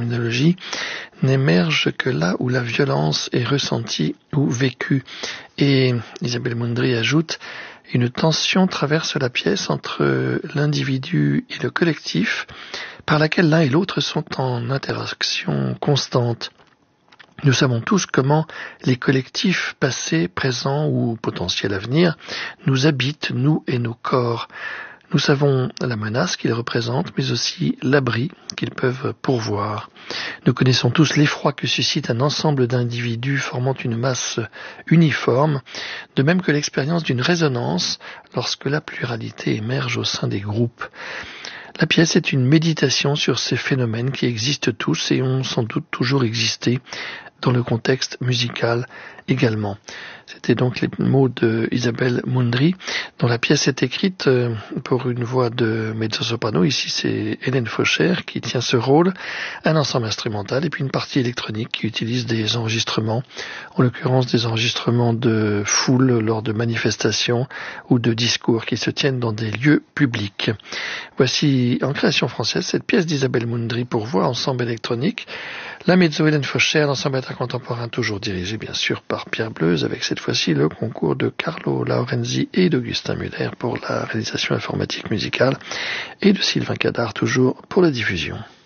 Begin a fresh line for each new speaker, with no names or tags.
terminologie, n'émerge que là où la violence est ressentie ou vécue. Et Isabelle Moundry ajoute: une tension traverse la pièce entre l'individu et le collectif, par laquelle l'un et l'autre sont en interaction constante. Nous savons tous comment les collectifs passés, présents ou potentiels à venir nous habitent, nous et nos corps. Nous savons la menace qu'ils représentent, mais aussi l'abri qu'ils peuvent pourvoir. Nous connaissons tous l'effroi que suscite un ensemble d'individus formant une masse uniforme, de même que l'expérience d'une résonance lorsque la pluralité émerge au sein des groupes. La pièce est une méditation sur ces phénomènes qui existent tous et ont sans doute toujours existé dans le contexte musical également. C'était donc les mots de Isabelle Moundry, dont la pièce est écrite pour une voix de mezzo-soprano. Ici, c'est Hélène Faucher qui tient ce rôle, un ensemble instrumental et puis une partie électronique qui utilise des enregistrements, en l'occurrence des enregistrements de foule lors de manifestations ou de discours qui se tiennent dans des lieux publics. Voici en création française cette pièce d'Isabelle Moundry pour voix, ensemble électronique, la mezzo Hélène Faucher, l'ensemble intercontemporain toujours dirigé bien sûr par Pierre Bleuze, avec cette fois-ci le concours de Carlo Laurenzi et d'Augustin Muller pour la réalisation informatique musicale et de Sylvain Cadard toujours pour la diffusion.